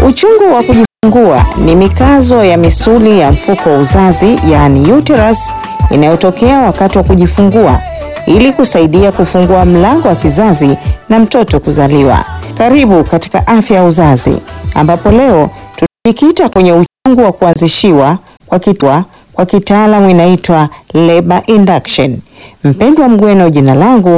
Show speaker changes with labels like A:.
A: Uchungu wa kujifungua ni mikazo ya misuli ya mfuko wa uzazi, yaani uterus, inayotokea wakati wa kujifungua ili kusaidia kufungua mlango wa kizazi na mtoto kuzaliwa. Karibu katika afya ya uzazi, ambapo leo tutajikita kwenye uchungu wa kuanzishiwa kwa kitaalamu inaitwa labor induction. Mpendwa Mgweno jina langu,